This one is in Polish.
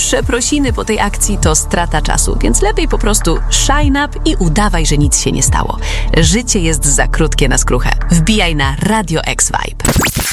przeprosiny po tej akcji to strata czasu, więc lepiej po prostu shine up i udawaj, że nic się nie stało. Życie jest za krótkie na skruchę. Wbijaj na Radio X Vibe.